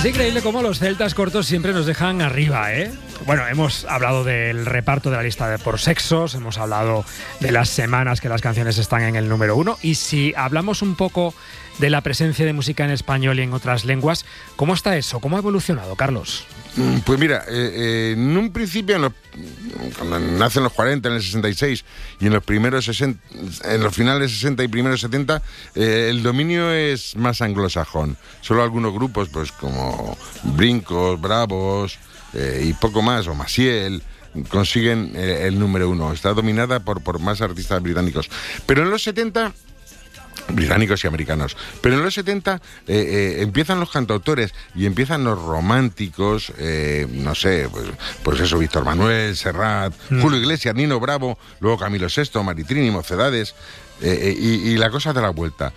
Es increíble cómo los celtas cortos siempre nos dejan arriba, ¿eh? Bueno, hemos hablado del reparto de la lista de por sexos, hemos hablado de las semanas que las canciones están en el número 1, y si hablamos un poco de la presencia de música en español y en otras lenguas, ¿cómo está eso? ¿Cómo ha evolucionado, Carlos? Pues mira, en un principio, cuando nacen los 40, en el 66, y en los primeros 60, en los finales 60 y primeros 70, el dominio es más anglosajón. Solo algunos grupos, pues como Brincos, Bravos y poco más, o Maciel, consiguen el número 1. Está dominada por más artistas británicos. Pero en los 70... británicos y americanos. Pero en los 70 empiezan los cantautores y empiezan los románticos, no sé, pues eso, Víctor Manuel, Serrat, Julio Iglesias, Nino Bravo, luego Camilo VI, Maritrini, Mocedades, y la cosa da la vuelta.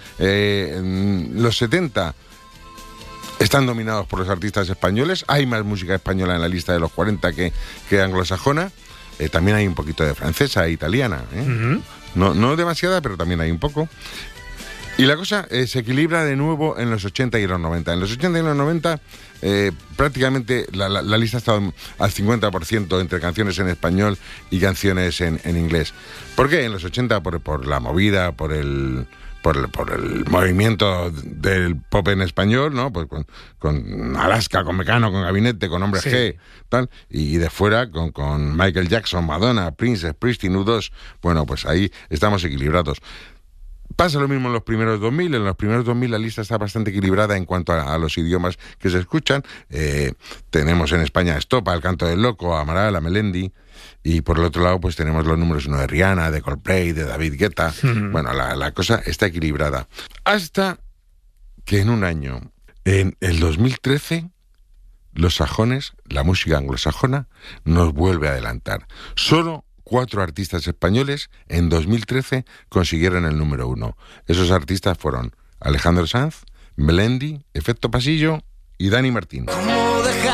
Los 70 están dominados por los artistas españoles. Hay más música española en la lista de los 40 que anglosajona. También hay un poquito de francesa e italiana, no demasiada, pero también hay un poco. Y la cosa se equilibra de nuevo en los 80 y los 90. En los 80 y los 90 prácticamente la lista ha estado al 50% entre canciones en español y canciones en inglés. ¿Por qué? En los 80 por la movida, por el movimiento del pop en español, ¿no? Pues con Alaska, con Mecano, con Gabinete, con Hombre G, tal, y de fuera con Michael Jackson, Madonna, Prince, Springsteen, U2. Bueno, pues ahí estamos equilibrados. Pasa lo mismo en los primeros 2000. En los primeros 2000 la lista está bastante equilibrada en cuanto a los idiomas que se escuchan. Tenemos en España a Estopa, El Canto del Loco, a Amaral, a Melendi. Y por el otro lado, pues tenemos los números 1 de Rihanna, de Coldplay, de David Guetta. Bueno, la cosa está equilibrada. Hasta que en un año, en el 2013, los sajones, la música anglosajona, nos vuelve a adelantar. Solo 4 artistas españoles en 2013 consiguieron el número 1. Esos artistas fueron Alejandro Sanz, Melendi, Efecto Pasillo y Dani Martín.